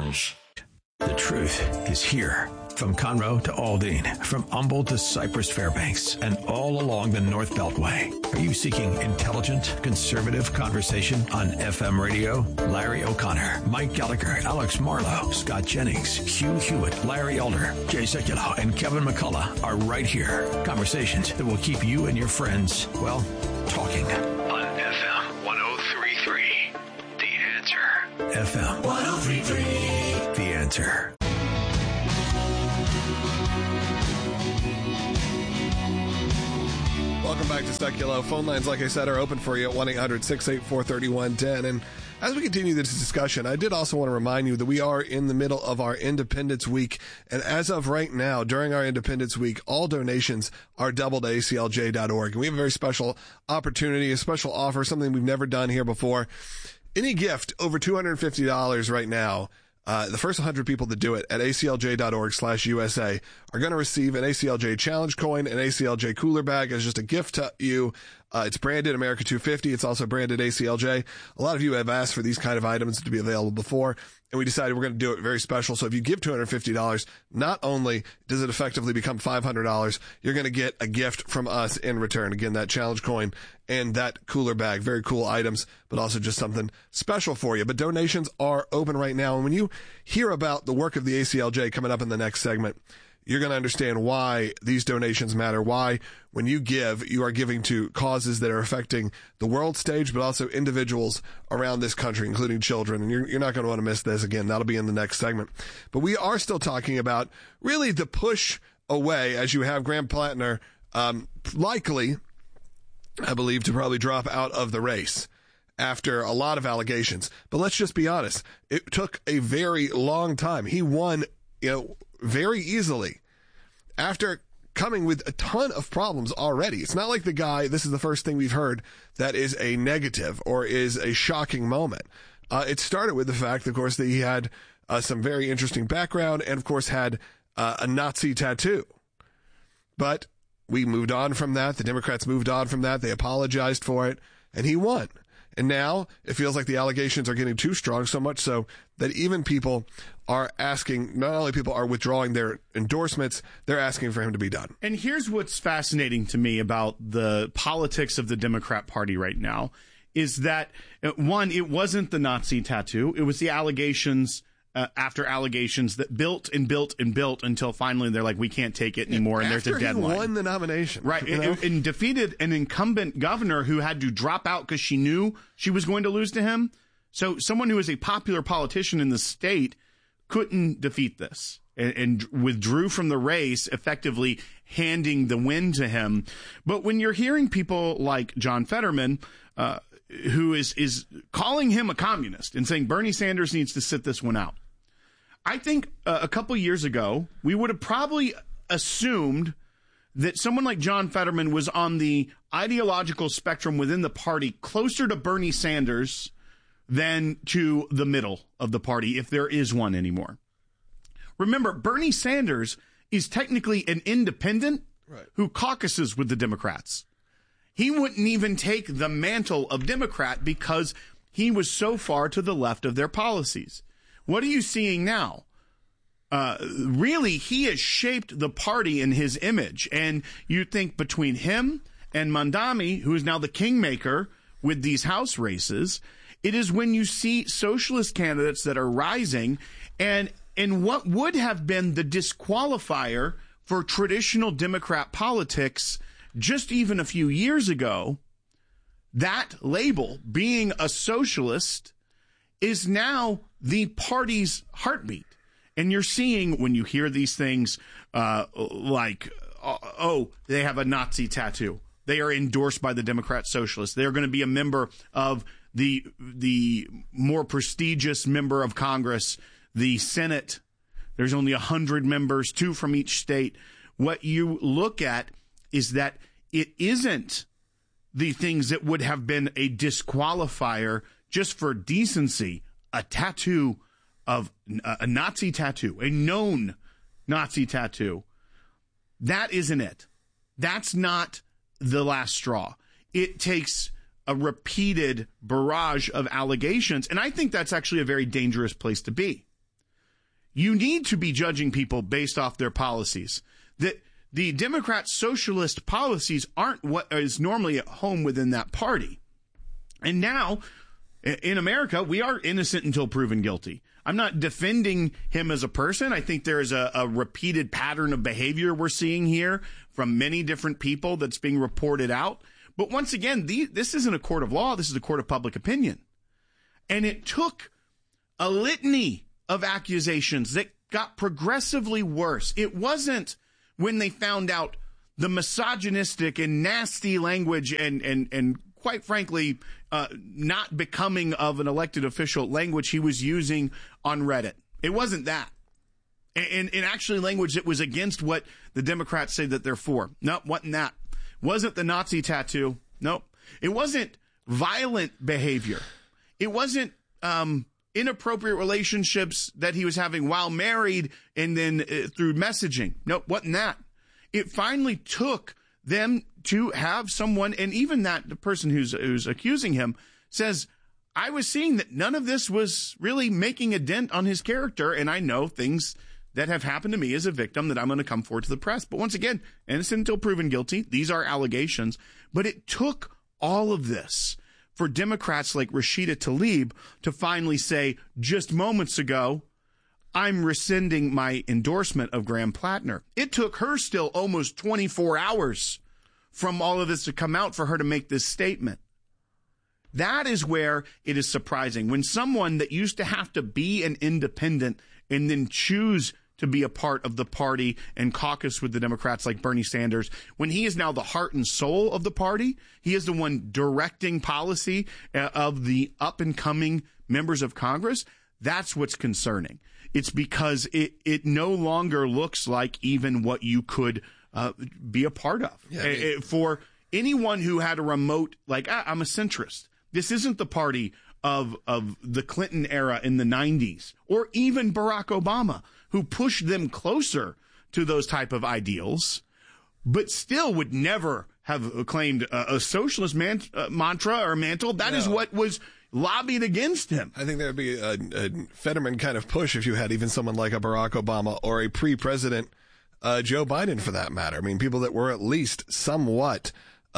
Orange. The truth is here. From Conroe to Aldine, from Humboldt to Cypress Fairbanks, and all along the North Beltway. Are you seeking intelligent, conservative conversation on FM radio? Larry O'Connor, Mike Gallagher, Alex Marlowe, Scott Jennings, Hugh Hewitt, Larry Elder, Jay Sekulow, and Kevin McCullough are right here. Conversations that will keep you and your friends, well, talking. On FM 103.3, The Answer. FM 103.3, The Answer. Welcome back to Sekulow. Phone lines, like I said, are open for you at 1-800-684-3110. And as we continue this discussion, I did also want to remind you that we are in the middle of our Independence Week. And as of right now, during our Independence Week, all donations are doubled to ACLJ.org. And we have a very special opportunity, a special offer, something we've never done here before. Any gift over $250 right now, the first 100 people that do it at aclj.org/USA are going to receive an ACLJ challenge coin, an ACLJ cooler bag as just a gift to you. It's branded America 250. It's also branded ACLJ. A lot of you have asked for these kind of items to be available before, and we decided we're going to do it very special. So if you give $250, not only does it effectively become $500, you're going to get a gift from us in return. Again, that challenge coin and that cooler bag. Very cool items, but also just something special for you. But donations are open right now. And when you hear about the work of the ACLJ coming up in the next segment, you're going to understand why these donations matter, why when you give, you are giving to causes that are affecting the world stage, but also individuals around this country, including children. And you're not going to want to miss this. Again, that'll be in the next segment. But we are still talking about really the push away, as you have Graham Plattner likely, I believe, to probably drop out of the race after a lot of allegations. But let's just be honest. It took a very long time. He won, very easily after coming with a ton of problems already. It's not like the guy, this is the first thing we've heard that is a negative or is a shocking moment. It started with the fact, of course, that he had some very interesting background and, of course, had a Nazi tattoo. But we moved on from that. The Democrats moved on from that. They apologized for it, and he won. And now it feels like the allegations are getting too strong, so much so that even people are asking, not only people are withdrawing their endorsements, they're asking for him to be done. And here's what's fascinating to me about the politics of the Democrat Party right now is that, one, it wasn't the Nazi tattoo. It was the allegations after allegations that built and built and built until finally they're like, we can't take it anymore, and there's a deadline. After he won the nomination. Right, and defeated an incumbent governor who had to drop out because she knew she was going to lose to him. So someone who is a popular politician in the state couldn't defeat this and withdrew from the race, effectively handing the win to him. But when you're hearing people like John Fetterman, who is calling him a communist and saying Bernie Sanders needs to sit this one out, I think a couple years ago, we would have probably assumed that someone like John Fetterman was on the ideological spectrum within the party closer to Bernie Sanders than to the middle of the party, if there is one anymore. Remember, Bernie Sanders is technically an independent who caucuses with the Democrats. He wouldn't even take the mantle of Democrat because he was so far to the left of their policies. What are you seeing now? Really, he has shaped the party in his image. And you think between him and Mamdani, who is now the kingmaker with these House races, it is when you see socialist candidates that are rising, and what would have been the disqualifier for traditional Democrat politics just even a few years ago, that label, being a socialist, is now the party's heartbeat. And you're seeing when you hear these things like, they have a Nazi tattoo. They are endorsed by the Democrat Socialists. They're going to be a member of the more prestigious member of Congress, the Senate. There's only 100 members, 2 from each state. What you look at is that it isn't the things that would have been a disqualifier just for decency, a tattoo of a Nazi tattoo, a known Nazi tattoo. That isn't it. That's not the last straw. It takes a repeated barrage of allegations, and I think that's actually a very dangerous place to be. you need to be judging people based off their policies. That the Democrat socialist policies aren't what is normally at home within that party. And now, in America, we are innocent until proven guilty. I'm not defending him as a person. I think there is a repeated pattern of behavior we're seeing here from many different people that's being reported out. But once again, this isn't a court of law. This is a court of public opinion. And it took a litany of accusations that got progressively worse. It wasn't when they found out the misogynistic and nasty language and quite frankly, not becoming of an elected official language he was using on Reddit. It wasn't that. And actually language that was against what the Democrats say that they're for. No, wasn't that. Wasn't the Nazi tattoo. Nope. It wasn't violent behavior. It wasn't inappropriate relationships that he was having while married and then through messaging. Nope, wasn't that. It finally took them to have someone, and even that the person who's accusing him says, I was seeing that none of this was really making a dent on his character, and I know things that have happened to me as a victim that I'm going to come forward to the press. But once again, innocent until proven guilty. These are allegations. But it took all of this for Democrats like Rashida Tlaib to finally say, just moments ago, I'm rescinding my endorsement of Graham Plattner. It took her still almost 24 hours from all of this to come out for her to make this statement. That is where it is surprising. When someone that used to have to be an independent and then choose to be a part of the party and caucus with the Democrats like Bernie Sanders, when he is now the heart and soul of the party, he is the one directing policy of the up-and-coming members of Congress, that's what's concerning. It's because it no longer looks like even what you could be a part of. Yeah, for anyone who had a remote, like, I'm a centrist. This isn't the party of the Clinton era in the 90s, or even Barack Obama, who pushed them closer to those type of ideals, but still would never have claimed a socialist mantra or mantle. That is what was lobbied against him. I think there would be a Fetterman kind of push if you had even someone like a Barack Obama or a pre-president Joe Biden, for that matter. I mean, people that were at least somewhat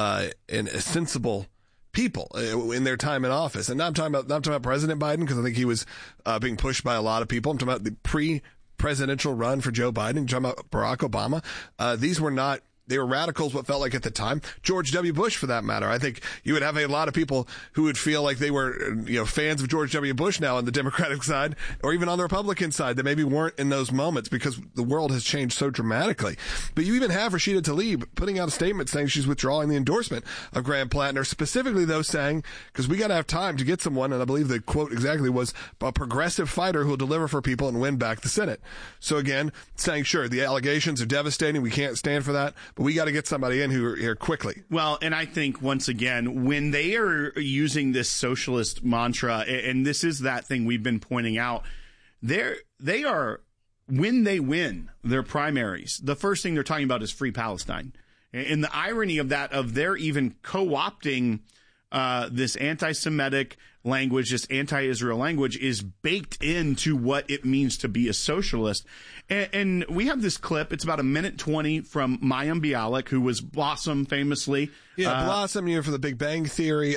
sensible people in their time in office. And not talking about President Biden, because I think he was being pushed by a lot of people. I'm talking about the pre-presidential run for Joe Biden. I'm talking about Barack Obama. These were not. They were radicals, what felt like at the time. George W. Bush, for that matter. I think you would have a lot of people who would feel like they were, fans of George W. Bush now on the Democratic side, or even on the Republican side, that maybe weren't in those moments because the world has changed so dramatically. But you even have Rashida Tlaib putting out a statement saying she's withdrawing the endorsement of Graham Plattner, specifically, though, saying, because we got to have time to get someone, and I believe the quote exactly was, a progressive fighter who will deliver for people and win back the Senate. So again, saying, sure, the allegations are devastating. We can't stand for that. But we got to get somebody in here quickly. Well, and I think, once again, when they are using this socialist mantra, and this is that thing we've been pointing out, they are, when they win their primaries, the first thing they're talking about is free Palestine. And the irony of that, of they're even co-opting this anti-Semitic language, this anti-Israel language, is baked into what it means to be a socialist. And we have this clip. It's about 1:20 from Mayim Bialik, who was Blossom famously. Yeah, Blossom, for the Big Bang Theory,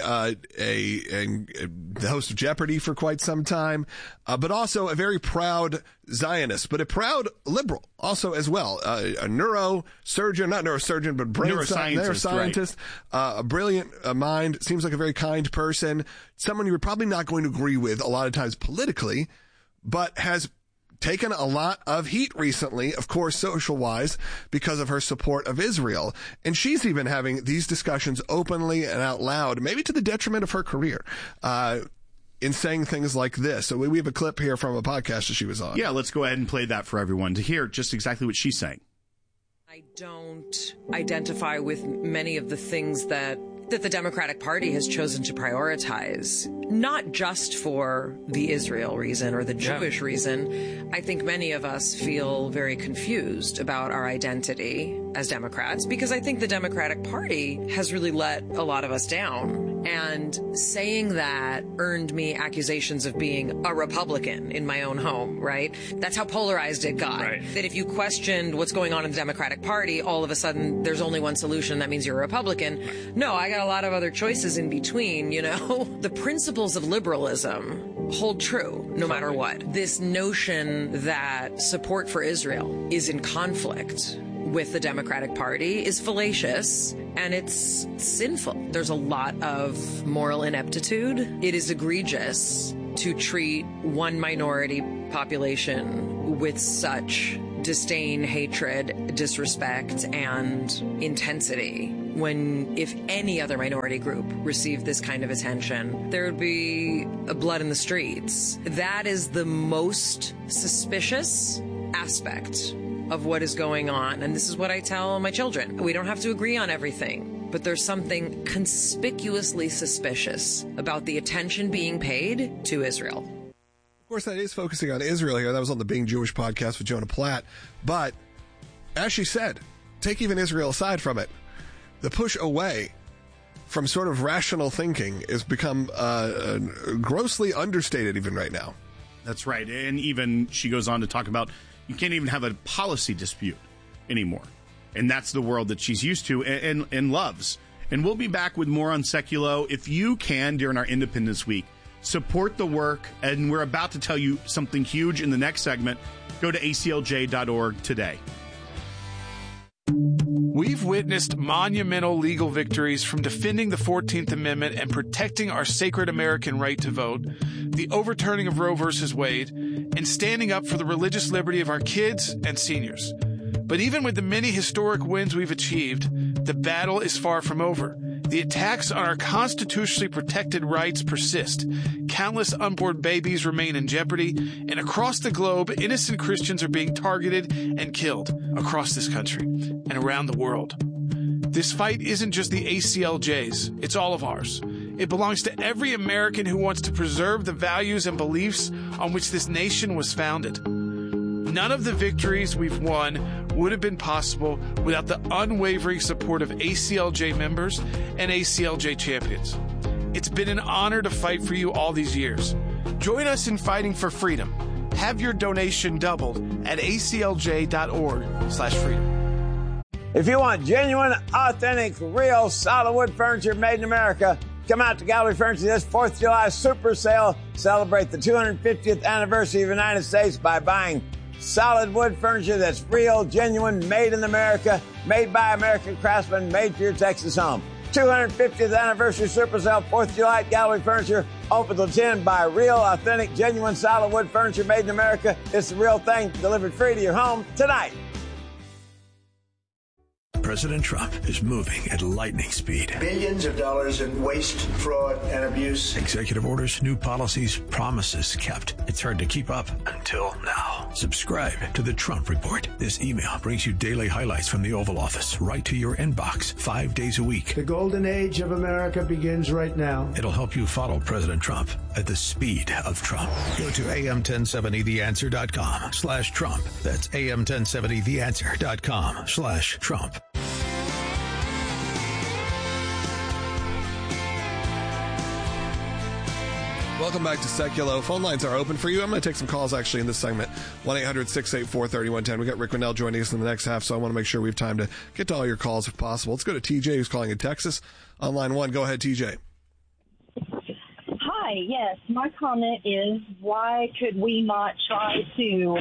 the host of Jeopardy for quite some time, but also a very proud Zionist, but a proud liberal also as well. A neurosurgeon, not neurosurgeon, but neuroscientist, right. A brilliant mind, seems like a very kind person, someone you're probably not going to agree with a lot of times politically, but has taken a lot of heat recently, of course, social-wise, because of her support of Israel. And she's even having these discussions openly and out loud, maybe to the detriment of her career, in saying things like this. So we have a clip here from a podcast that she was on. Yeah, let's go ahead and play that for everyone to hear just exactly what she's saying. I don't identify with many of the things that the Democratic Party has chosen to prioritize, not just for the Israel reason or the Jewish reason. I think many of us feel very confused about our identity as Democrats, because I think the Democratic Party has really let a lot of us down And saying that earned me accusations of being a Republican in my own home, right? That's how polarized it got. Right. That if you questioned what's going on in the Democratic Party, all of a sudden there's only one solution. That means you're a Republican. No, I got a lot of other choices in between, you know? The principles of liberalism hold true no matter what. This notion that support for Israel is in conflict with the Democratic Party is fallacious and it's sinful. There's a lot of moral ineptitude. It is egregious to treat one minority population with such disdain, hatred, disrespect, and intensity when if any other minority group received this kind of attention, there would be blood in the streets. That is the most suspicious aspect of what is going on. And this is what I tell my children. We don't have to agree on everything, but there's something conspicuously suspicious about the attention being paid to Israel. Of course, that is focusing on Israel here. That was on the Being Jewish podcast with Jonah Platt. But as she said, take even Israel aside from it, the push away from sort of rational thinking has become grossly understated even right now. That's right. And even she goes on to talk about you can't even have a policy dispute anymore. And that's the world that she's used to and loves. And we'll be back with more on Seculo. If you can, during our Independence Week, support the work. And we're about to tell you something huge in the next segment. Go to aclj.org today. We've witnessed monumental legal victories from defending the 14th Amendment and protecting our sacred American right to vote, the overturning of Roe v. Wade, and standing up for the religious liberty of our kids and seniors. But even with the many historic wins we've achieved, the battle is far from over. The attacks on our constitutionally protected rights persist. Countless unborn babies remain in jeopardy, and across the globe, innocent Christians are being targeted and killed across this country and around the world. This fight isn't just the ACLJ's, it's all of ours. It belongs to every American who wants to preserve the values and beliefs on which this nation was founded. None of the victories we've won would have been possible without the unwavering support of ACLJ members and ACLJ champions. It's been an honor to fight for you all these years. Join us in fighting for freedom. Have your donation doubled at aclj.org/freedom. If you want genuine, authentic, real solid wood furniture made in America, come out to Gallery Furniture this 4th of July super sale. Celebrate the 250th anniversary of the United States by buying solid wood furniture that's real, genuine, made in America, made by American craftsmen, made for your Texas home. 250th anniversary super sale, 4th of July at Gallery Furniture. Open till 10. Buy real, authentic, genuine, solid wood furniture made in America. It's the real thing, delivered free to your home tonight. President Trump is moving at lightning speed. Billions of dollars in waste, fraud, and abuse. Executive orders, new policies, promises kept. It's hard to keep up until now. Subscribe to the Trump Report. This email brings you daily highlights from the Oval Office right to your inbox 5 days a week. The golden age of America begins right now. It'll help you follow President Trump at the speed of Trump. Go to am1070theanswer.com/Trump. That's am1070theanswer.com/Trump. Welcome back to Seculo. Phone lines are open for you. I'm going to take some calls actually in this segment. 1-800-684-3110. We got Rick Winnell joining us in the next half, so I want to make sure we have time to get to all your calls if possible. Let's go to TJ, who's calling in Texas on line 1. Go ahead, TJ. Hi, yes. My comment is, why could we not try to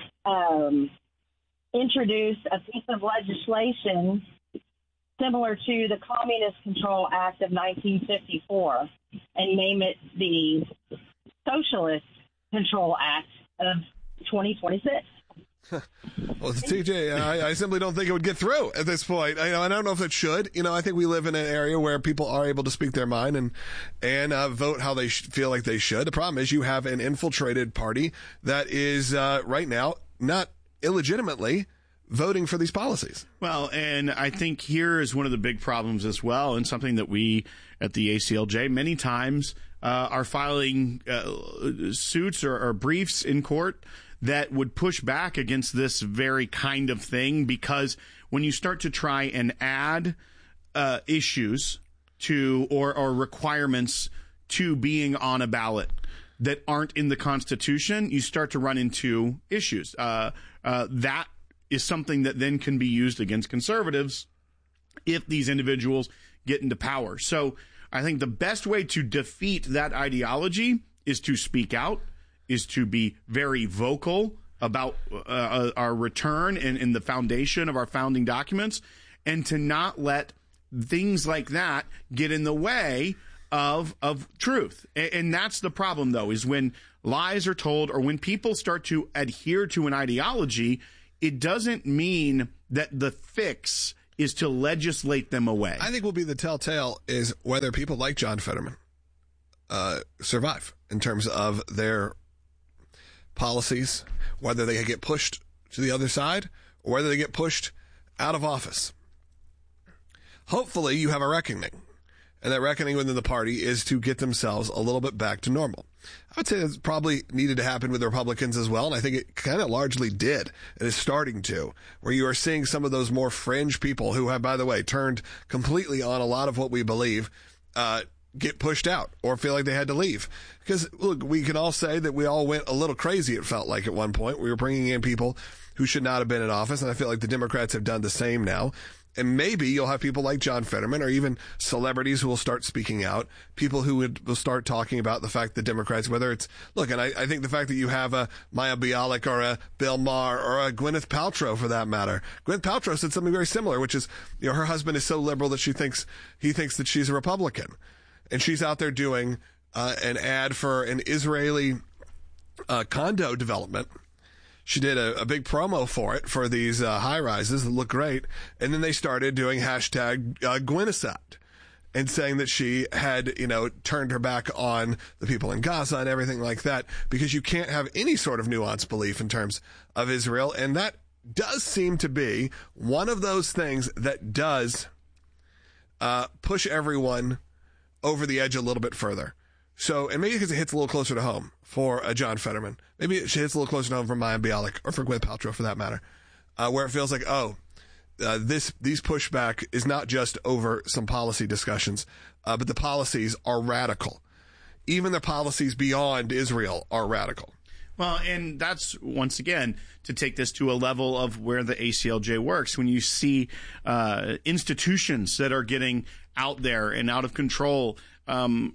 introduce a piece of legislation similar to the Communist Control Act of 1954 and name it the Socialist Control Act of 2026? Well, TJ, I simply don't think it would get through at this point. I don't know if it should. I think we live in an area where people are able to speak their mind and vote how they feel like they should. The problem is you have an infiltrated party that is right now not illegitimately voting for these policies. Well, and I think here is one of the big problems as well, and something that we at the ACLJ many times are filing suits or briefs in court that would push back against this very kind of thing, because when you start to try and add issues to or requirements to being on a ballot that aren't in the Constitution, you start to run into issues. That is something that then can be used against conservatives if these individuals get into power. So I think the best way to defeat that ideology is to speak out, is to be very vocal about our return and the foundation of our founding documents, and to not let things like that get in the way of truth. And that's the problem, though, is when lies are told or when people start to adhere to an ideology, it doesn't mean that the fix is to legislate them away. I think will be the telltale is whether people like John Fetterman survive in terms of their policies, whether they get pushed to the other side or whether they get pushed out of office. Hopefully you have a reckoning, and that reckoning within the party is to get themselves a little bit back to normal. I would say that's probably needed to happen with the Republicans as well, and I think it kind of largely did. It is starting to, where you are seeing some of those more fringe people who have, by the way, turned completely on a lot of what we believe, get pushed out or feel like they had to leave. Because, look, we can all say that we all went a little crazy, it felt like at one point. We were bringing in people who should not have been in office, and I feel like the Democrats have done the same now. And maybe you'll have people like John Fetterman or even celebrities who will start speaking out, people who will start talking about the fact that Democrats, whether it's, look, and I think the fact that you have a Maya Bialik or a Bill Maher or a Gwyneth Paltrow for that matter. Gwyneth Paltrow said something very similar, which is, her husband is so liberal that he thinks that she's a Republican. And she's out there doing an ad for an Israeli condo development. She did a big promo for it, for these high-rises that look great. And then they started doing hashtag Gwenocide and saying that she had, turned her back on the people in Gaza and everything like that, because you can't have any sort of nuanced belief in terms of Israel. And that does seem to be one of those things that does push everyone over the edge a little bit further. So, and maybe because it hits a little closer to home for John Fetterman. Maybe it hits a little closer to home for Maya Bialik or for Gwyneth Paltrow for that matter, where it feels like, these pushback is not just over some policy discussions, but the policies are radical. Even the policies beyond Israel are radical. Well, and that's, once again, to take this to a level of where the ACLJ works. When you see institutions that are getting out there and out of control, and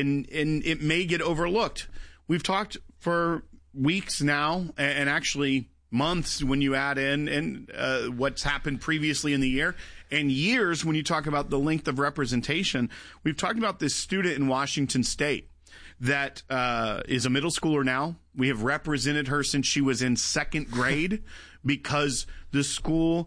it may get overlooked. We've talked for weeks now, and actually months when you add in what's happened previously in the year, and years when you talk about the length of representation. We've talked about this student in Washington State that is a middle schooler now. We have represented her since she was in second grade because the school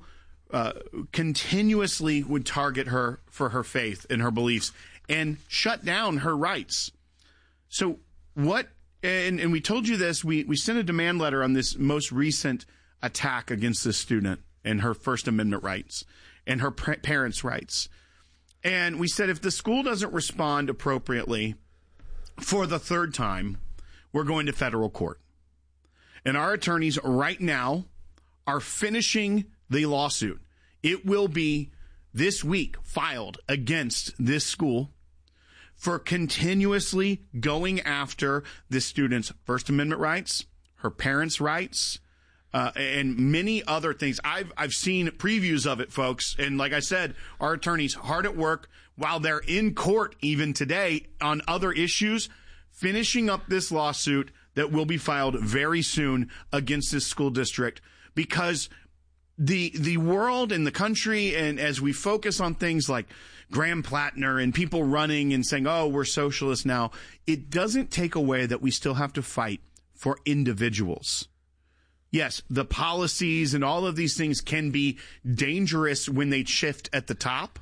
continuously would target her for her faith and her beliefs and shut down her rights. So what, and we told you this, we sent a demand letter on this most recent attack against this student and her First Amendment rights and her parents' rights. And we said if the school doesn't respond appropriately for the third time, we're going to federal court. And our attorneys right now are finishing the lawsuit. It will be this week filed against this school for continuously going after this student's First Amendment rights, her parents' rights, and many other things. I've seen previews of it, folks. And like I said, our attorneys hard at work while they're in court even today on other issues, finishing up this lawsuit that will be filed very soon against this school district, because the world and the country, and as we focus on things like Graham Plattner and people running and saying, oh, we're socialists now, it doesn't take away that we still have to fight for individuals. Yes, the policies and all of these things can be dangerous when they shift at the top,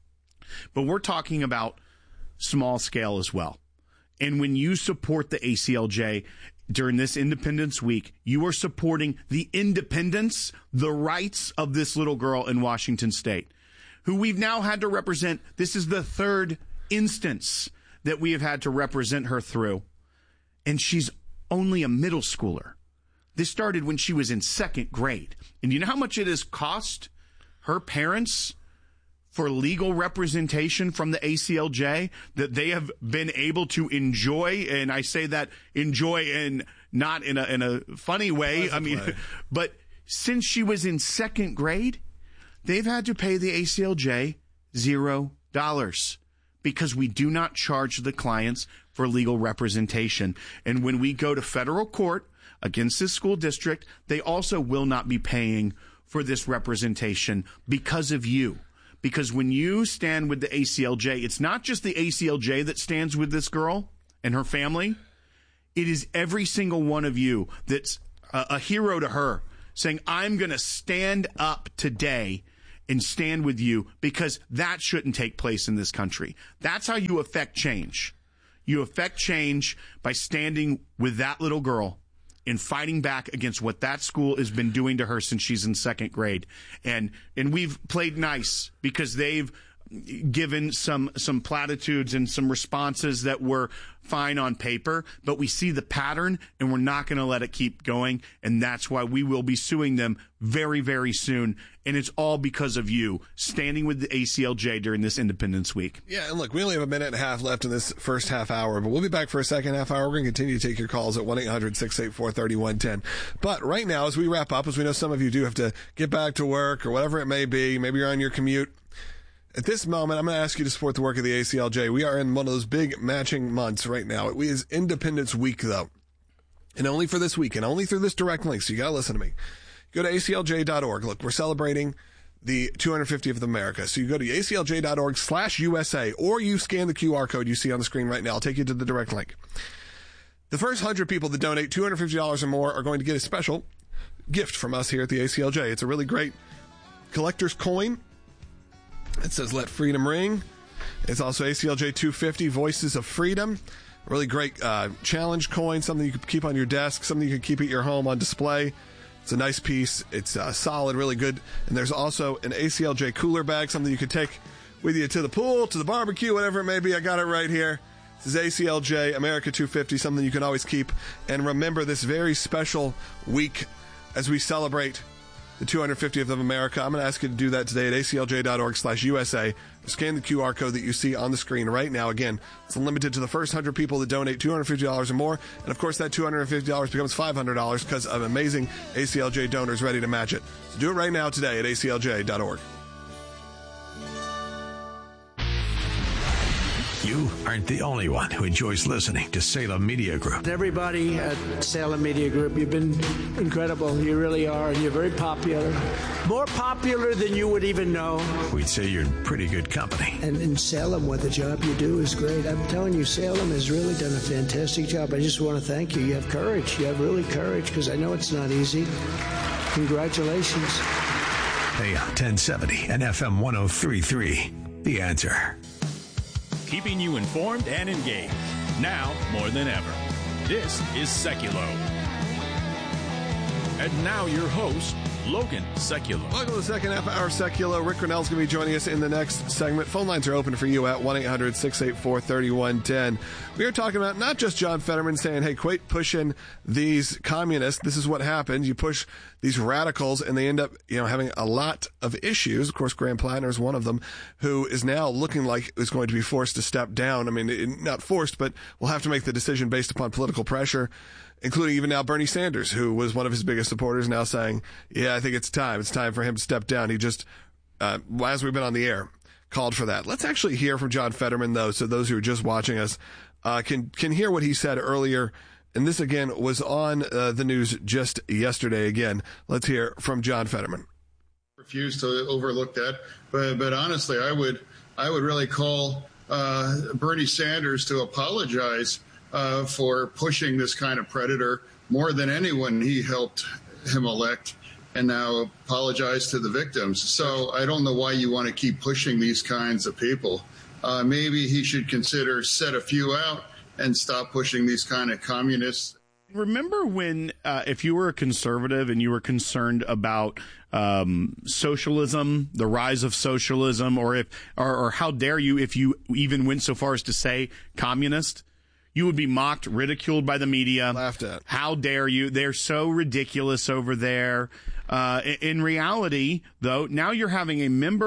but we're talking about small scale as well. And when you support the ACLJ during this Independence Week, you are supporting the independence, the rights of this little girl in Washington State, who we've now had to represent. This is the third instance that we have had to represent her through. And she's only a middle schooler. This started when she was in second grade. And you know how much it has cost her parents for legal representation from the ACLJ that they have been able to enjoy. And I say that enjoy and not in a funny way. But since she was in second grade, they've had to pay the ACLJ $0 because we do not charge the clients for legal representation. And when we go to federal court against this school district, they also will not be paying for this representation because of you. Because when you stand with the ACLJ, it's not just the ACLJ that stands with this girl and her family. It is every single one of you that's a hero to her, saying, I'm going to stand up today and stand with you, because that shouldn't take place in this country. That's how you affect change. You affect change by standing with that little girl and fighting back against what that school has been doing to her since she's in second grade. And we've played nice because they've given some platitudes and some responses that were fine on paper, but we see the pattern and we're not going to let it keep going. And that's why we will be suing them very, very soon. And it's all because of you standing with the ACLJ during this Independence Week. Yeah, and look, we only have a minute and a half left in this first half hour, but we'll be back for a second half hour. We're going to continue to take your calls at 1-800-684-3110. But right now, as we wrap up, as we know some of you do have to get back to work or whatever it may be, maybe you're on your commute. At this moment, I'm going to ask you to support the work of the ACLJ. We are in one of those big matching months right now. It is Independence Week, though. And only for this week, and only through this direct link, so you got to listen to me. Go to aclj.org. Look, we're celebrating the 250th of America. So you go to aclj.org/USA, or you scan the QR code you see on the screen right now. I'll take you to the direct link. The first 100 people that donate $250 or more are going to get a special gift from us here at the ACLJ. It's a really great collector's coin. It says, "Let Freedom Ring." It's also ACLJ 250 Voices of Freedom. A really great challenge coin, something you could keep on your desk, something you could keep at your home on display. It's a nice piece. It's solid, really good. And there's also an ACLJ cooler bag, something you could take with you to the pool, to the barbecue, whatever it may be. I got it right here. This is ACLJ America 250, something you can always keep and remember this very special week as we celebrate the 250th of America. I'm going to ask you to do that today at aclj.org/USA. Scan the QR code that you see on the screen right now. Again, it's limited to the first 100 people that donate $250 or more. And, of course, that $250 becomes $500 because of amazing ACLJ donors ready to match it. So do it right now today at aclj.org. You aren't the only one who enjoys listening to Salem Media Group. Everybody at Salem Media Group, you've been incredible. You really are, and you're very popular. More popular than you would even know. We'd say you're in pretty good company. And in Salem, what the job you do is great. I'm telling you, Salem has really done a fantastic job. I just want to thank you. You have courage. You have really courage, because I know it's not easy. Congratulations. AM 1070 and FM 103.3. The Answer. Keeping you informed and engaged, now more than ever. This is Seculo. And now your host, Logan Seculo. Welcome to the second half hour of Seculo. Rick Grinnell's going to be joining us in the next segment. Phone lines are open for you at 1-800-684-3110. We are talking about not just John Fetterman saying, hey, quit pushing these communists. This is what happens. You push these radicals and they end up, having a lot of issues. Of course, Graham Plattner is one of them, who is now looking like is going to be forced to step down. I mean, not forced, but will have to make the decision based upon political pressure, including even now Bernie Sanders, who was one of his biggest supporters, now saying, yeah, I think it's time. It's time for him to step down. He just, as we've been on the air, called for that. Let's actually hear from John Fetterman, though, so those who are just watching us can hear what he said earlier. And this, again, was on the news just yesterday. Again, let's hear from John Fetterman. Refuse to overlook that. But honestly, I would really call Bernie Sanders to apologize for pushing this kind of predator more than anyone he helped him elect, and now apologize to the victims. So I don't know why you want to keep pushing these kinds of people. Maybe he should consider set a few out and stop pushing these kind of communists. Remember when, if you were a conservative and you were concerned about socialism, the rise of socialism, or how dare you if you even went so far as to say communist, you would be mocked, ridiculed by the media. Laughed at. How dare you? They're so ridiculous over there. In reality, though, now you're having a member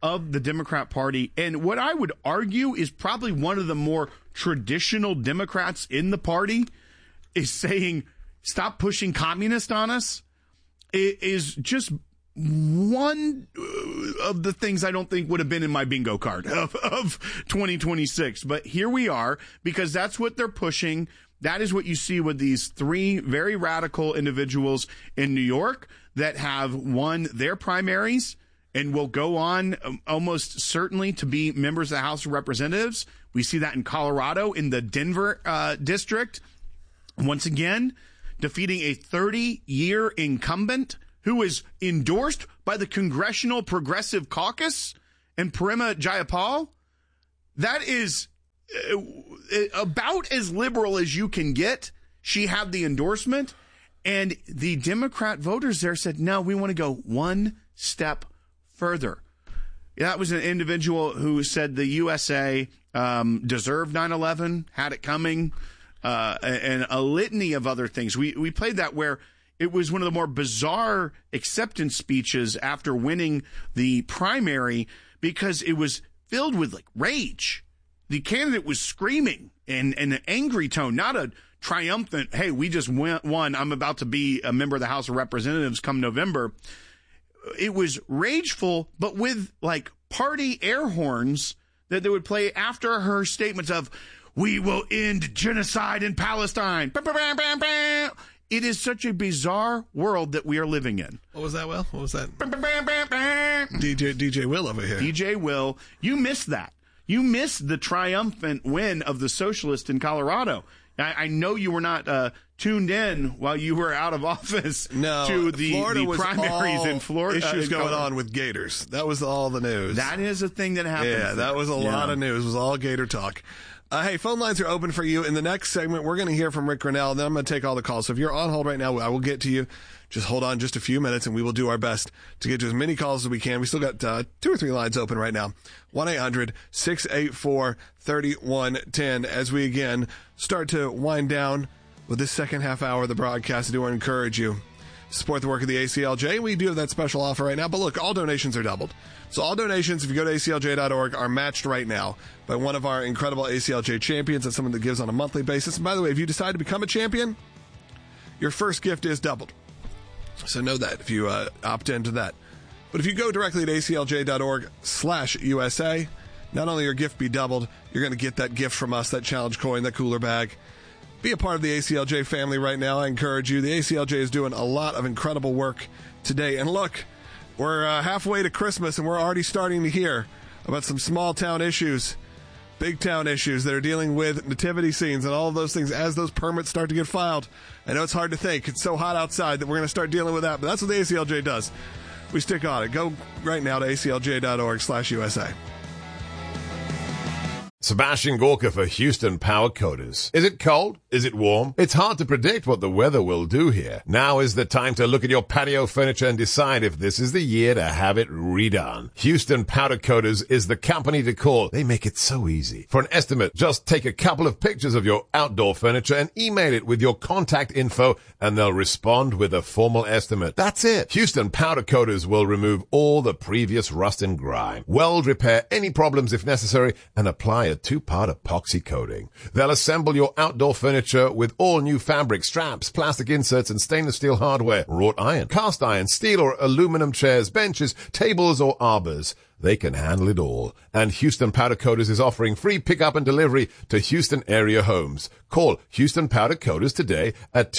of the Democrat Party, and what I would argue is probably one of the more traditional Democrats in the party, is saying, stop pushing communist on us. It is just one of the things I don't think would have been in my bingo card of 2026. But here we are, because that's what they're pushing. That is what you see with these three very radical individuals in New York that have won their primaries and will go on almost certainly to be members of the House of Representatives. We see that in Colorado, in the Denver district. Once again, defeating a 30-year incumbent who is endorsed by the Congressional Progressive Caucus and Prema Jayapal. That is about as liberal as you can get. She had the endorsement, and the Democrat voters there said, no, we want to go one step further. That was an individual who said the USA deserved 9/11, had it coming, and a litany of other things. We played that where it was one of the more bizarre acceptance speeches after winning the primary, because it was filled with like rage. The candidate was screaming in an angry tone, not a triumphant, hey, we just won, I'm about to be a member of the House of Representatives come November. It was rageful, but with like party air horns that they would play after her statements of, we will end genocide in Palestine. It is such a bizarre world that we are living in. What was that, Will? What was that? DJ Will over here. DJ Will. You missed that. You missed the triumphant win of the socialists in Colorado. I know you were not tuned in while you were out of office to the primaries in Florida. Issues going on with Gators. That was all the news. That is a thing that happened. Yeah, that was a lot of news. It was all Gator talk. Hey, phone lines are open for you. In the next segment, we're going to hear from Rick Grenell. Then I'm going to take all the calls. So if you're on hold right now, I will get to you. Just hold on just a few minutes, and we will do our best to get to as many calls as we can. We still got 2 or 3 lines open right now. 1-800-684-3110. As we, again, start to wind down with this second half hour of the broadcast, I do want to encourage you to support the work of the ACLJ. We do have that special offer right now. But look, all donations are doubled. So all donations, if you go to aclj.org, are matched right now by one of our incredible ACLJ champions. That's someone that gives on a monthly basis. And by the way, if you decide to become a champion, your first gift is doubled. So know that if you opt into that. But if you go directly to aclj.org/USA, not only your gift be doubled, you're going to get that gift from us, that challenge coin, that cooler bag. Be a part of the ACLJ family right now. I encourage you. The ACLJ is doing a lot of incredible work today. And look, we're halfway to Christmas, and we're already starting to hear about some small town issues, big town issues that are dealing with nativity scenes and all of those things as those permits start to get filed. I know it's hard to think. It's so hot outside that we're going to start dealing with that, but that's what the ACLJ does. We stick on it. Go right now to aclj.org/USA. Sebastian Gorka for Houston Power Coaters. Is it cold? Is it warm? It's hard to predict what the weather will do here. Now is the time to look at your patio furniture and decide if this is the year to have it redone. Houston Powder Coaters is the company to call. They make it so easy. For an estimate, just take a couple of pictures of your outdoor furniture and email it with your contact info, and they'll respond with a formal estimate. That's it. Houston Powder Coaters will remove all the previous rust and grime, weld repair any problems if necessary, and apply a 2-part epoxy coating. They'll assemble your outdoor furniture with all new fabric, straps, plastic inserts, and stainless steel hardware, wrought iron, cast iron, steel or aluminum chairs, benches, tables, or arbors. They can handle it all. And Houston Powder Coaters is offering free pickup and delivery to Houston area homes. Call Houston Powder Coaters today at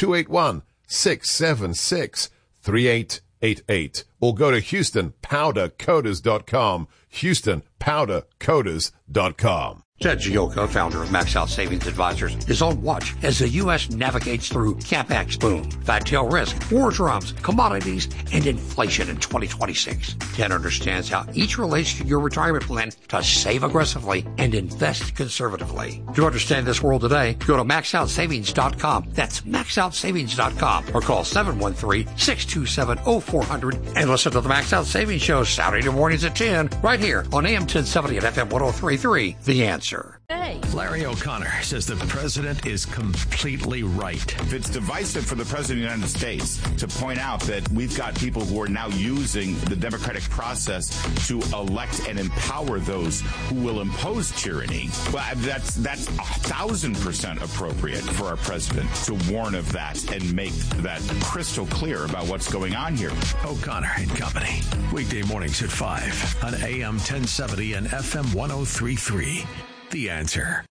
281-676-3888 or go to HoustonPowderCoaters.com. HoustonPowderCoaters.com. Ted Gioka, founder of Max Out Savings Advisors, is on watch as the U.S. navigates through CapEx boom, fat tail risk, war drums, commodities, and inflation in 2026. Ted understands how each relates to your retirement plan to save aggressively and invest conservatively. To understand this world today, go to MaxOutSavings.com. That's MaxOutSavings.com or call 713-627-0400 and listen to the Max Out Savings Show Saturday mornings at 10 right here on AM 1070 and FM 103.3. The Answer. Larry O'Connor says the president is completely right. It's divisive for the president of the United States to point out that we've got people who are now using the democratic process to elect and empower those who will impose tyranny. Well, that's 1,000% appropriate for our president to warn of that and make that crystal clear about what's going on here. O'Connor and Company. Weekday mornings at 5 on AM 1070 and FM 103.3. The Answer.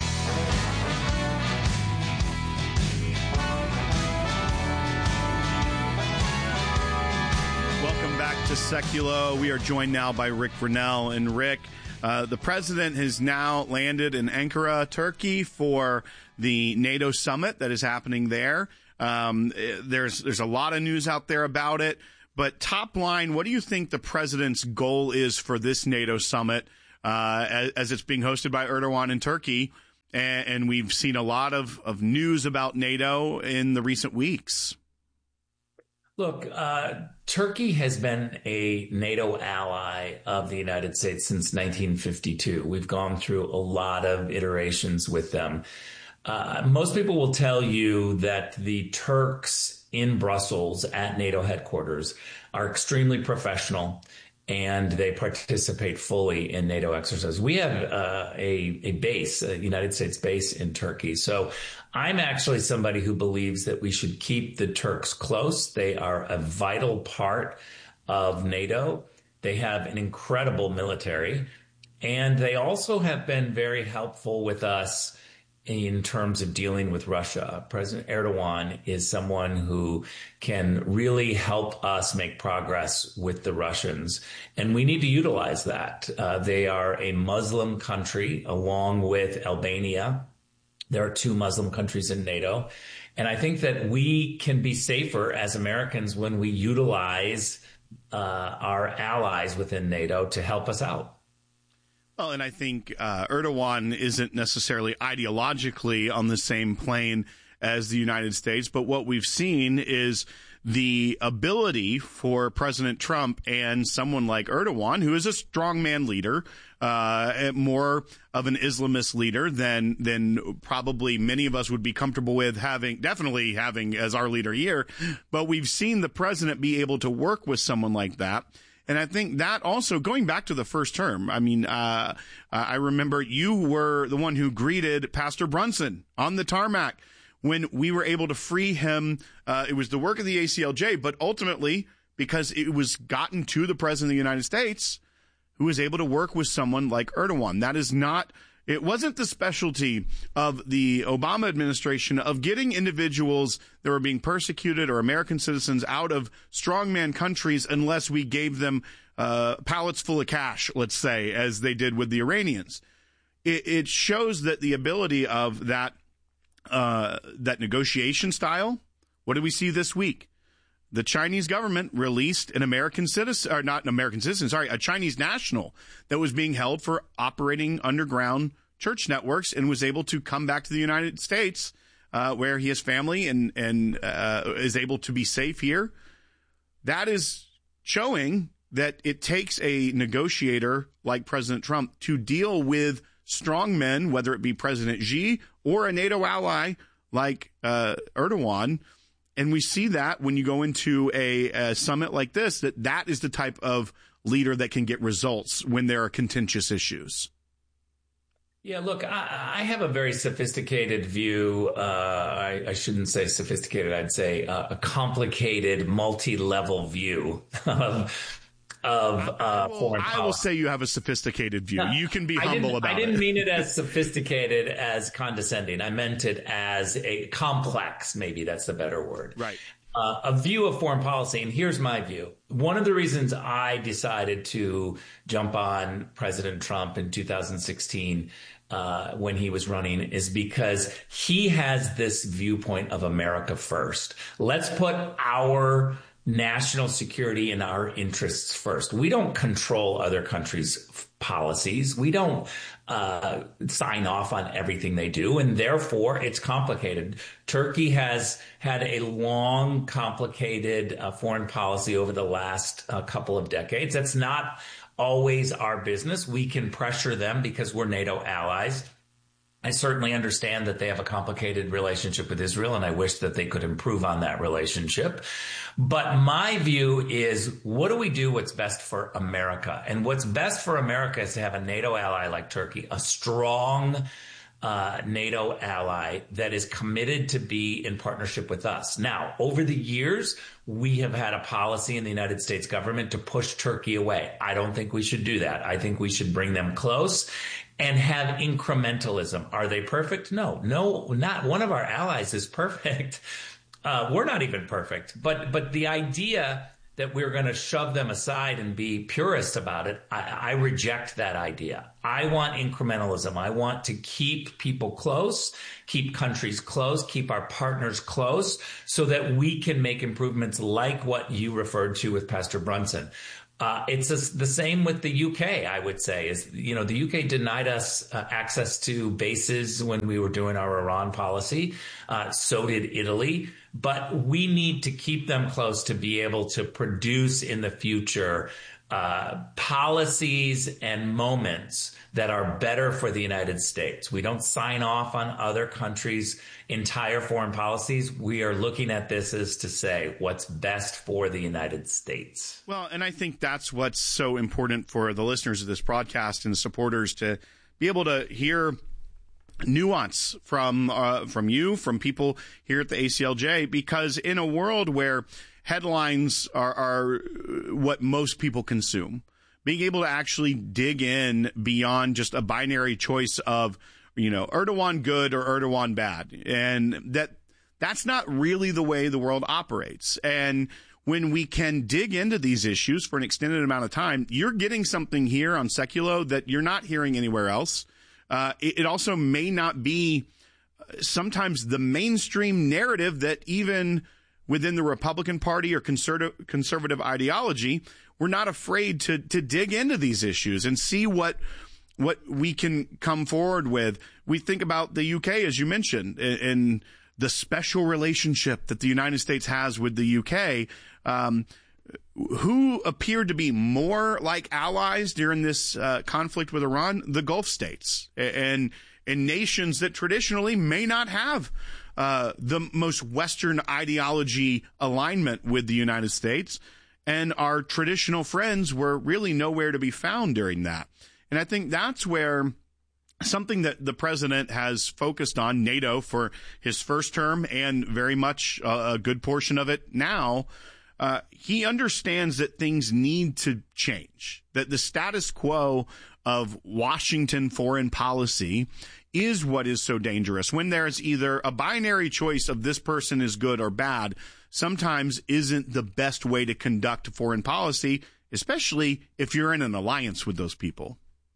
Welcome back to Seculo. We are joined now by Rick Grenell. And Rick, the president has now landed in Ankara, Turkey, for the NATO summit that is happening there. There's a lot of news out there about it. But top line, what do you think the president's goal is for this NATO summit as it's being hosted by Erdogan in Turkey? And we've seen a lot of news about NATO in the recent weeks. Look, Turkey has been a NATO ally of the United States since 1952. We've gone through a lot of iterations with them. Most people will tell you that the Turks in Brussels at NATO headquarters are extremely professional, and they participate fully in NATO exercises. We have a base, a United States base in Turkey. So I'm actually somebody who believes that we should keep the Turks close. They are a vital part of NATO. They have an incredible military, and they also have been very helpful with us in terms of dealing with Russia. President Erdogan is someone who can really help us make progress with the Russians, and we need to utilize that. They are a Muslim country along with Albania. There are two Muslim countries in NATO, and I think that we can be safer as Americans when we utilize our allies within NATO to help us out. Well, and I think Erdogan isn't necessarily ideologically on the same plane as the United States, but what we've seen is the ability for President Trump and someone like Erdogan, who is a strongman leader, more of an Islamist leader than probably many of us would be comfortable with definitely having as our leader here. But we've seen the president be able to work with someone like that. And I think that also, going back to the first term, I mean, I remember you were the one who greeted Pastor Brunson on the tarmac when we were able to free him. It was the work of the ACLJ, but ultimately, because it was gotten to the president of the United States, who was able to work with someone like Erdogan. That is not, it wasn't the specialty of the Obama administration of getting individuals that were being persecuted or American citizens out of strongman countries unless we gave them pallets full of cash, let's say, as they did with the Iranians. It shows that the ability of that negotiation style. What did we see this week? The Chinese government released an American citizen, or not an American citizen, sorry, a Chinese national that was being held for operating underground church networks and was able to come back to the United States, where he has family and is able to be safe here. That is showing that it takes a negotiator like President Trump to deal with strong men, whether it be President Xi or a NATO ally like Erdogan. And we see that when you go into a summit like this, that is the type of leader that can get results when there are contentious issues. Yeah, look, I have a very sophisticated view. I shouldn't say sophisticated. I'd say a complicated, multi-level view of foreign policy. I will say you have a sophisticated view. You can be humble about it. I didn't mean it as sophisticated as condescending. I meant it as a complex. Maybe that's the better word. Right. A view of foreign policy. And here's my view. One of the reasons I decided to jump on President Trump in 2016 when he was running is because he has this viewpoint of America first. Let's put our national security and our interests first. We don't control other countries' policies. We don't sign off on everything they do, and therefore it's complicated. Turkey has had a long, complicated foreign policy over the last couple of decades. That's not always our business. We can pressure them because we're NATO allies. I certainly understand that they have a complicated relationship with Israel, and I wish that they could improve on that relationship. But my view is, what do we do what's best for America? And what's best for America is to have a NATO ally like Turkey, a strong NATO ally that is committed to be in partnership with us. Now, over the years, we have had a policy in the United States government to push Turkey away. I don't think we should do that. I think we should bring them close and have incrementalism. Are they perfect? No, not one of our allies is perfect. We're not even perfect. But the idea that we're going to shove them aside and be purists about it, I reject that idea. I want incrementalism. I want to keep people close, keep countries close, keep our partners close, so that we can make improvements like what you referred to with Pastor Brunson. It's the same with the UK, I would say. The UK denied us access to bases when we were doing our Iran policy. So did Italy. But we need to keep them close to be able to produce in the future policies and moments that are better for the United States. We don't sign off on other countries' entire foreign policies. We are looking at this as to say what's best for the United States. Well, and I think that's what's so important for the listeners of this broadcast and the supporters to be able to hear nuance from you, from people here at the ACLJ, because in a world where headlines are what most people consume, being able to actually dig in beyond just a binary choice of, Erdogan good or Erdogan bad. And that's not really the way the world operates. And when we can dig into these issues for an extended amount of time, you're getting something here on Seculo that you're not hearing anywhere else. It also may not be sometimes the mainstream narrative that even within the Republican Party or conservative ideology, we're not afraid to dig into these issues and see what we can come forward with. We think about the UK, as you mentioned, and the special relationship that the United States has with the UK, who appeared to be more like allies during this conflict with Iran, the Gulf states and nations that traditionally may not have the most Western ideology alignment with the United States, and our traditional friends were really nowhere to be found during that. And I think that's where something that the president has focused on, NATO, for his first term and very much a good portion of it now, he understands that things need to change, that the status quo of Washington foreign policy is what is so dangerous. When there's either a binary choice of this person is good or bad, sometimes isn't the best way to conduct foreign policy, especially if you're in an alliance with those people.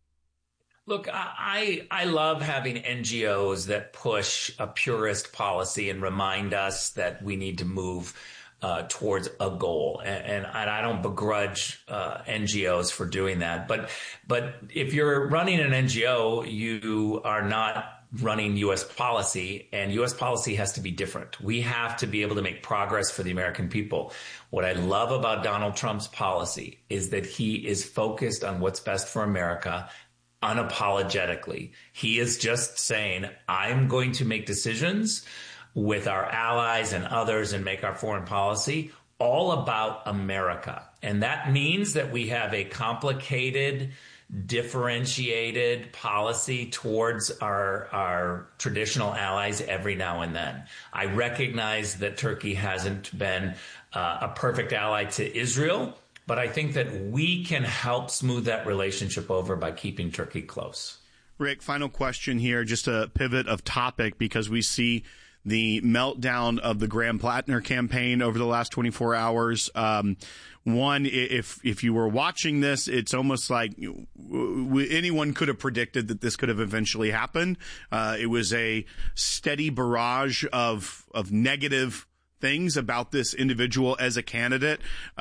Look, I love having NGOs that push a purist policy and remind us that we need to move towards a goal. And I don't begrudge NGOs for doing that. But if you're running an NGO, you are not running U.S. policy, and U.S. policy has to be different. We have to be able to make progress for the American people. What I love about Donald Trump's policy is that he is focused on what's best for America unapologetically. He is just saying, I'm going to make decisions with our allies and others and make our foreign policy all about America. And that means that we have a complicated, differentiated policy towards our traditional allies every now and then. I recognize that Turkey hasn't been a perfect ally to Israel, but I think that we can help smooth that relationship over by keeping Turkey close. Rick, final question here, just a pivot of topic, because we see the meltdown of the Graham Plattner campaign over the last 24 hours. One, if you were watching this, it's almost like anyone could have predicted that this could have eventually happened. It was a steady barrage of negative things about this individual as a candidate.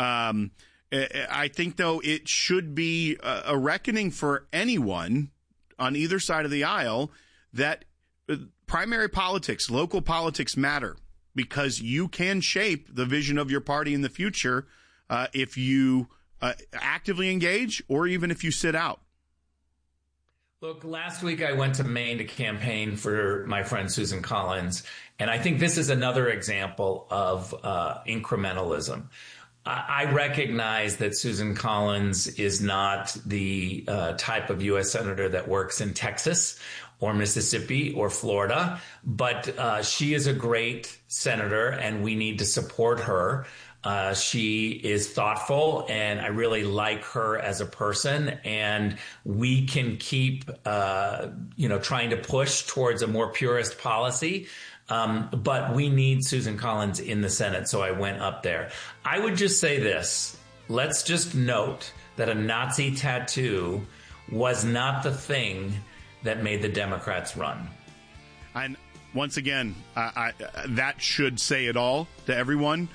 I think, though, it should be a reckoning for anyone on either side of the aisle that primary politics, local politics matter, because you can shape the vision of your party in the future if you actively engage or even if you sit out. Look, last week I went to Maine to campaign for my friend Susan Collins, and I think this is another example of incrementalism. I recognize that Susan Collins is not the type of U.S. senator that works in Texas or Mississippi or Florida, but she is a great senator, and we need to support her. She is thoughtful, and I really like her as a person, and we can keep, trying to push towards a more purist policy. But we need Susan Collins in the Senate, so I went up there. I would just say this. Let's just note that a Nazi tattoo was not the thing that made the Democrats run. And once again, that should say it all to everyone.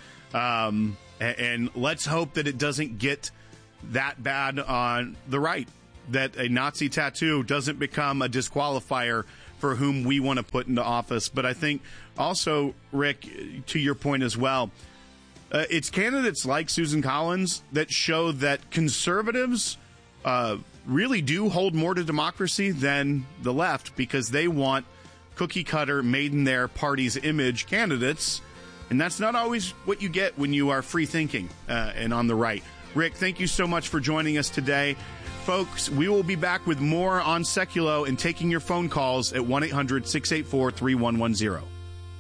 And let's hope that it doesn't get that bad on the right, that a Nazi tattoo doesn't become a disqualifier for whom we want to put into office. But I think also, Rick, to your point as well, it's candidates like Susan Collins that show that conservatives really do hold more to democracy than the left, because they want cookie cutter, made in their party's image candidates. And that's not always what you get when you are free thinking and on the right. Rick, thank you so much for joining us today. Folks, we will be back with more on Seculo and taking your phone calls at 1-800-684-3110.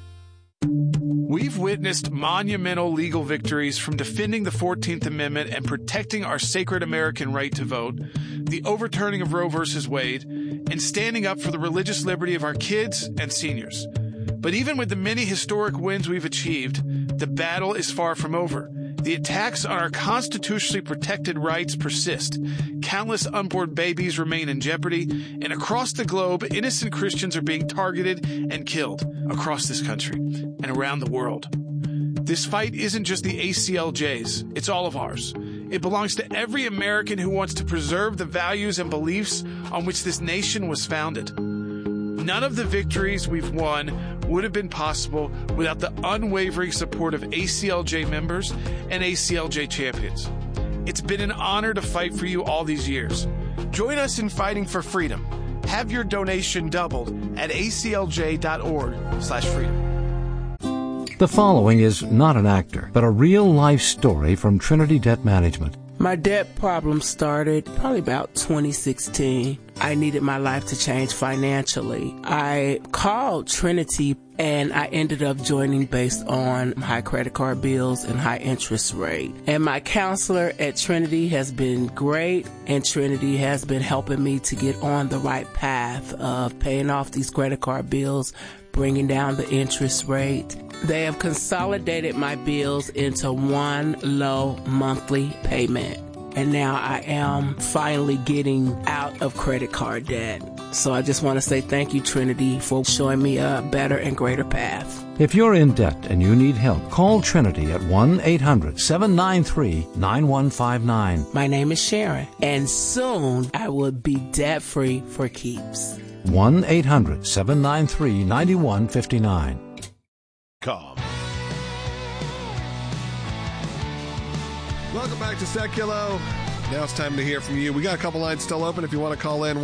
We've witnessed monumental legal victories from defending the 14th Amendment and protecting our sacred American right to vote, the overturning of Roe v. Wade, and standing up for the religious liberty of our kids and seniors. But even with the many historic wins we've achieved, the battle is far from over. The attacks on our constitutionally protected rights persist. Countless unborn babies remain in jeopardy, and across the globe, innocent Christians are being targeted and killed across this country and around the world. This fight isn't just the ACLJ's, it's all of ours. It belongs to every American who wants to preserve the values and beliefs on which this nation was founded. None of the victories we've won would have been possible without the unwavering support of ACLJ members and ACLJ champions. It's been an honor to fight for you all these years. Join us in fighting for freedom. Have your donation doubled at aclj.org/freedom. The following is not an actor, but a real-life story from Trinity Debt Management. My debt problem started probably about 2016. I needed my life to change financially. I called Trinity and I ended up joining based on high credit card bills and high interest rate. And my counselor at Trinity has been great, and Trinity has been helping me to get on the right path of paying off these credit card bills, bringing down the interest rate. They have consolidated my bills into one low monthly payment. And now I am finally getting out of credit card debt. So I just want to say thank you, Trinity, for showing me a better and greater path. If you're in debt and you need help, call Trinity at 1-800-793-9159. My name is Sharon, and soon I will be debt-free for keeps. 1-800-793-9159. Welcome back to Seculo. Now it's time to hear from you. We got a couple lines still open if you want to call in.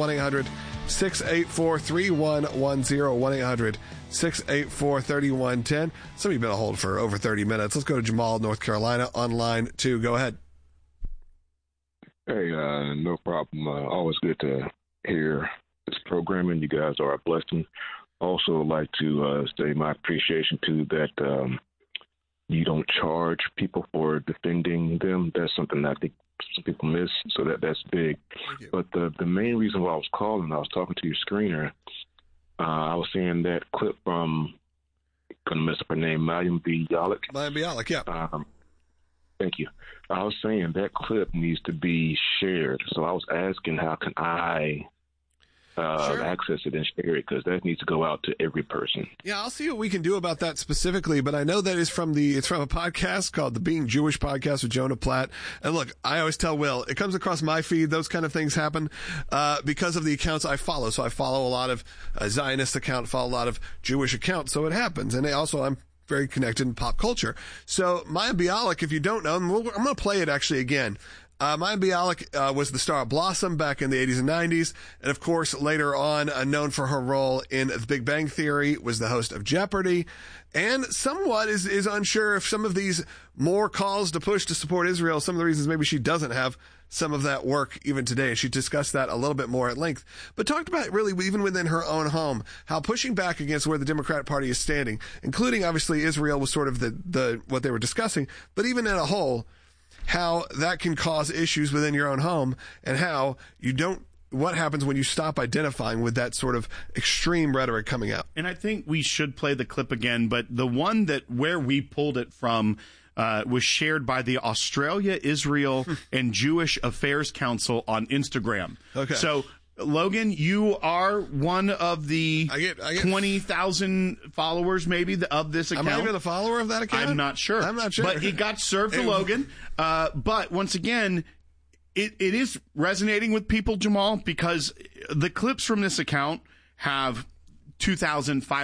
1-800-684-3110. 1-800-684-3110. Some of you been on hold for over 30 minutes. Let's go to Jamal, North Carolina, on line 2. Go ahead. Hey, no problem. Always good to hear this programming. You guys are a blessing. Also like to say my appreciation to that you don't charge people for defending them. That's something that I think some people miss, so that's big. But the main reason why I was calling, I was talking to your screener, I was seeing that clip from, going to mess up her name, Mayim Bialik. Mayim Bialik, yeah. Thank you. I was saying that clip needs to be shared. So I was asking, how can I access it and share it, because that needs to go out to every person. Yeah, I'll see what we can do about that specifically, but I know that it's from a podcast called the Being Jewish Podcast with Jonah Platt. And look, I always tell Will, it comes across my feed, those kind of things happen because of the accounts I follow. So I follow a lot of Zionist account, follow a lot of Jewish accounts, so it happens. And I'm very connected in pop culture. So Mayim Bialik, if you don't know, I'm going to play it actually again. Mayim Bialik was the star of Blossom back in the 80s and 90s. And of course, later on, known for her role in The Big Bang Theory, was the host of Jeopardy. And somewhat is unsure if some of these more calls to push to support Israel, some of the reasons maybe she doesn't have some of that work even today. She discussed that a little bit more at length, but talked about really even within her own home, how pushing back against where the Democratic Party is standing, including obviously Israel was sort of the what they were discussing, but even in a whole, how that can cause issues within your own home and how what happens when you stop identifying with that sort of extreme rhetoric coming out. And I think we should play the clip again, but the one where we pulled it from was shared by the Australia, Israel, and Jewish Affairs Council on Instagram. Okay. So, Logan, you are one of the 20,000 followers maybe of this account. Am I even a follower of that account? I'm not sure. But it got served to Logan. But once again, it is resonating with people, Jamal, because the clips from this account have 2,000,